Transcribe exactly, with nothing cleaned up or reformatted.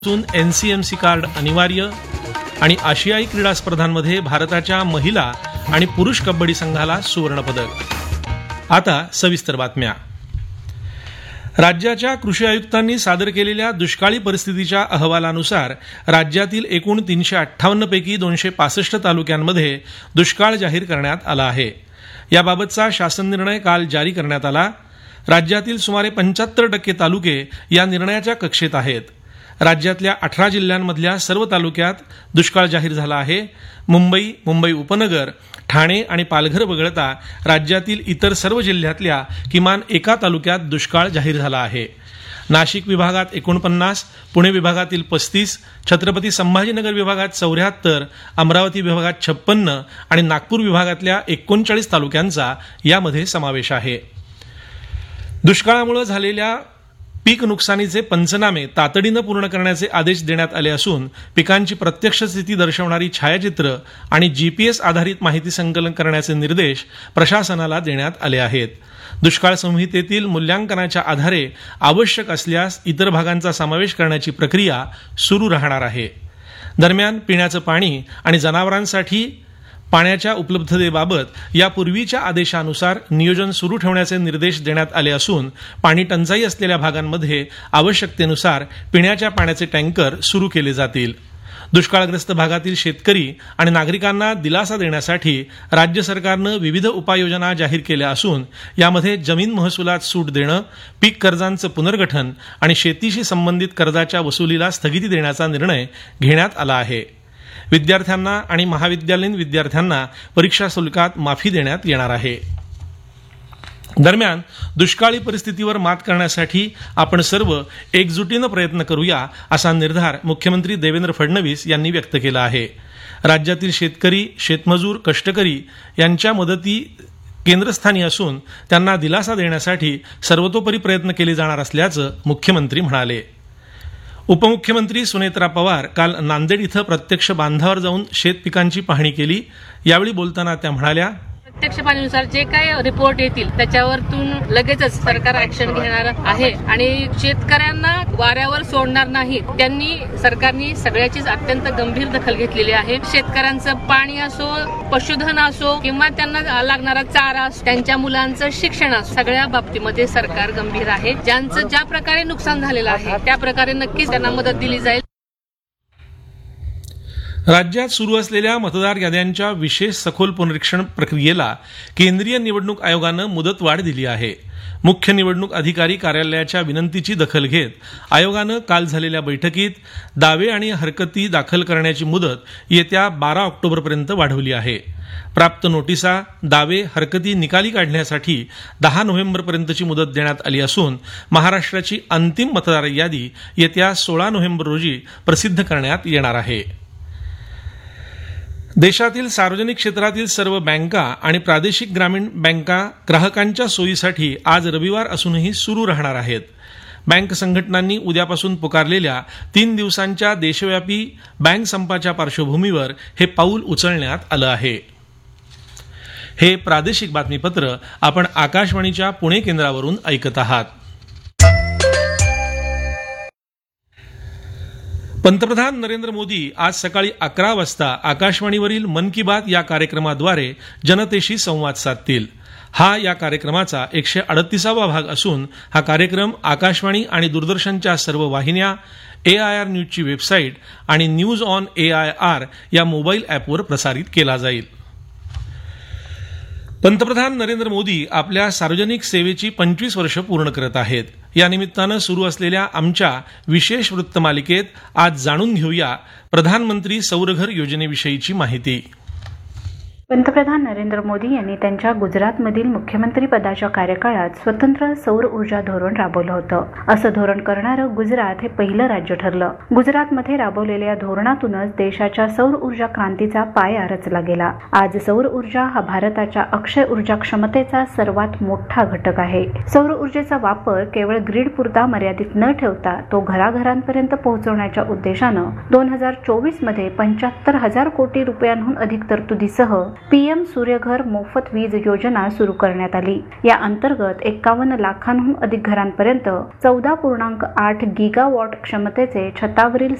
N C M C card अनिवार्य आणि आशियाई क्रीडा स्पर्धांमध्ये भारताच्या महिला आणि पुरुष कबड्डी संघाला सुवर्णपदक. आता सविस्तर बातम्या. राज्याच्या कृषी आयुक्तांनी सादर केलेल्या दुष्काळी परिस्थितीच्या अहवालानुसार राज्यातील एकूण तीनशे अठ्ठावन्न पैकी दोनशे पासष्ट तालुक्यांमध्ये दुष्काळ जाहीर करण्यात आला आहे. याबाबतचा शासन निर्णय काल जारी करण्यात आला. राज्यातील सुमारे पंच्याहत्तर टक्के तालुके या निर्णयाच्या कक्षेत आहेत. राज्यातल्या अठरा जिल्ह्यांमधल्या सर्व तालुक्यात दुष्काळ जाहीर झाला आहे. मुंबई, मुंबई उपनगर, ठाणे आणि पालघर वगळता राज्यातील इतर सर्व जिल्ह्यातल्या किमान एका तालुक्यात दुष्काळ जाहीर झाला आहे. नाशिक विभागात एकोणपन्नास, पुणे विभागातील पस्तीस, छत्रपती संभाजीनगर विभागात चौऱ्याहत्तर, अमरावती विभागात छप्पन्न आणि नागपूर विभागातल्या एकोणचाळीस तालुक्यांचा यामध्ये समावेश आहे. दुष्काळामुळे झालेल्या पीक नुकसानीचे पंचनामे तातडीनं पूर्ण करण्याचे आदेश देण्यात आले असून पिकांची प्रत्यक्ष स्थिती दर्शवणारी छायाचित्र आणि जीपीएस आधारित माहिती संकलन करण्याचे निर्देश प्रशासनाला देण्यात आले आहेत. दुष्काळ संहितेतील मूल्यांकनाच्या आधारे आवश्यक असल्यास इतर भागांचा समावेश करण्याची प्रक्रिया सुरू राहणार आहे. दरम्यान पिण्याचं पाणी आणि जनावरांसाठी पाण्याच्या उपलब्धतेबाबत यापूर्वीच्या आदेशानुसार नियोजन सुरू ठेवण्याचे निर्देश देण्यात आले असून पाणी टंचाई असलेल्या भागांमध्ये आवश्यकतेनुसार पिण्याच्या पाण्याचे टँकर सुरू केले जातील. दुष्काळग्रस्त भागातील शेतकरी आणि नागरिकांना दिलासा देण्यासाठी राज्य सरकारनं विविध उपाययोजना जाहीर केल्या असून यामध्ये जमीन महसुलात सूट देणं, पीक कर्जांचं पुनर्गठन आणि शेतीशी संबंधित कर्जाच्या वसुलीला स्थगिती देण्याचा निर्णय घेण्यात आला आहे. विद्यार्थ्यांना आणि महाविद्यालयीन विद्यार्थ्यांना परीक्षा शुल्कात माफी देण्यात येणार आहे. दरम्यान दुष्काळी परिस्थितीवर मात करण्यासाठी आपण सर्व एकजुटीनं प्रयत्न करूया असा निर्धार मुख्यमंत्री देवेंद्र फडणवीस यांनी व्यक्त केला आहे. राज्यातील शेतकरी, शेतमजूर, कष्टकरी यांच्या मदती केंद्रस्थानी असून त्यांना दिलासा देण्यासाठी सर्वतोपरी प्रयत्न केले जाणार असल्याचं मुख्यमंत्री म्हणाले. उपमुख्यमंत्री सुनेत्रा पवार काल नांदेड इथं प्रत्यक्ष बांधावर जाऊन शेत पिकांची पाहणी केली. यावेळी बोलताना त्या म्हणाल्या, प्रत्यक्ष पाहणीनुसार जे काही रिपोर्ट येतील त्याच्यावरतून लगेचच सरकार ऍक्शन घेणार आहे आणि शेतकऱ्यांना वाऱ्यावर सोडणार नाही. त्यांनी सरकारने सगळ्याचीच अत्यंत गंभीर दखल घेतलेली आहे. शेतकऱ्यांचं पाणी असो, पशुधन असो किंवा त्यांना लागणारा चारा, त्यांच्या मुलांचं शिक्षण असो, सगळ्या बाबतीमध्ये सरकार गंभीर आहे. ज्यांचं ज्या प्रकारे नुकसान झालेलं आहे त्या प्रकारे नक्कीच त्यांना मदत दिली जाईल. राज्यात सुरू असलेल्या मतदार याद्यांच्या विशेष सखोल पुनरीक्षण प्रक्रियेला केंद्रीय निवडणूक आयोगानं मुदतवाढ दिली आहे. मुख्य निवडणूक अधिकारी कार्यालयाच्या विनंतीची दखल घेत आयोगानं काल झालेल्या बैठकीत दावे आणि हरकती दाखल करण्याची मुदत येत्या बारा ऑक्टोबरपर्यंत वाढवली आहे. प्राप्त नोटिसा, दावे, हरकती निकाली काढण्यासाठी दहा नोव्हेंबरपर्यंतची मुदत देण्यात आली असून महाराष्ट्राची अंतिम मतदार यादी येत्या सोळा नोव्हेंबर रोजी प्रसिद्ध करण्यात येणार आहे. देशातील सार्वजनिक क्षेत्रातील सर्व बँका आणि प्रादेशिक ग्रामीण बँका ग्राहकांच्या सोयीसाठी आज रविवार असूनही सुरू राहणार आहेत. बँक संघटनांनी उद्यापासून पुकारलेल्या तीन दिवसांच्या देशव्यापी बँक संपाच्या पार्श्वभूमीवर हे पाऊल उचलण्यात आलं आहे. हे प्रादेशिक बातमीपत्र आपण आकाशवाणीच्या पुणे केंद्रावरून ऐकत आहात. पंतप्रधान नरेंद्र मोदी आज सकाळी अकरा वाजता आकाशवाणीवरील मन की बात या कार्यक्रमाद्वारे जनतेशी संवाद साधतील. हा या कार्यक्रमाचा एकशे अडतीसावा भाग असून हा कार्यक्रम आकाशवाणी आणि दूरदर्शनच्या सर्व वाहिन्या, ए आय आर न्यूजची वेबसाईट आणि news on A I R या मोबाईल ॲपवर प्रसारित केला जाईल. पंतप्रधान नरेंद्र मोदी आपल्या सार्वजनिक सेवेची पंचवीस वर्ष पूर्ण करत आहेत. या निमित्तानं सुरू असलेल्या आमच्या विशेष वृत्तमालिकेत आज जाणून घेऊया प्रधानमंत्री सौरघर योजनेविषयीची माहिती. पंतप्रधान नरेंद्र मोदी यांनी त्यांच्या गुजरातमधील मुख्यमंत्री पदाच्या कार्यकाळात स्वतंत्र सौर ऊर्जा धोरण राबवलं होतं. असं धोरण करणारं गुजरात हे पहिलं राज्य ठरलं. गुजरातमध्ये राबवलेल्या धोरणातूनच देशाच्या सौर ऊर्जा क्रांतीचा पाया रचला गेला. आज सौर ऊर्जा हा भारताच्या अक्षय ऊर्जा क्षमतेचा सर्वात मोठा घटक आहे. सौर ऊर्जेचा वापर केवळ ग्रीड पुरता मर्यादित न ठेवता तो घराघरांपर्यंत पोहोचवण्याच्या उद्देशानं दोन हजार चोवीस मध्ये पंच्याहत्तर हजार कोटी रुपयांहून अधिक तरतुदीसह पीएम सूर्यघर मोफत वीज योजना सुरू करण्यात आली. या अंतर्गत एक्कावन्न लाखांहून अधिक घरांपर्यंत चौदा पूर्णांक आठ गिगावॉट क्षमतेचे छतावरील